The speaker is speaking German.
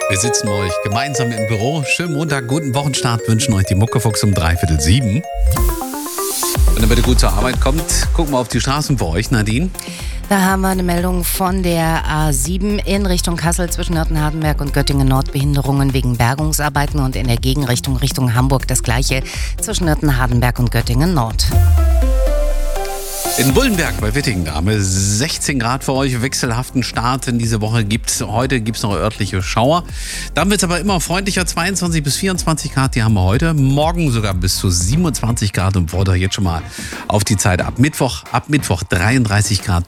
Wir sitzen euch gemeinsam im Büro. Schönen Montag, guten Wochenstart wünschen euch die Muckefuchs um 6:45. Und damit ihr gut zur Arbeit kommt, gucken wir auf die Straßen für euch, Nadine. Da haben wir eine Meldung von der A7 in Richtung Kassel zwischen Nürten-Hardenberg und Göttingen Nord. Behinderungen wegen Bergungsarbeiten und in der Gegenrichtung Richtung Hamburg das gleiche zwischen Nürten-Hardenberg und Göttingen Nord. In Bullenberg bei Wittingen, da haben wir 16 Grad für euch, wechselhaften Start in diese Woche heute gibt es noch örtliche Schauer. Dann wird es aber immer freundlicher, 22 bis 24 Grad, die haben wir heute. Morgen sogar bis zu 27 Grad und freut euch jetzt schon mal auf die Zeit ab Mittwoch 33 Grad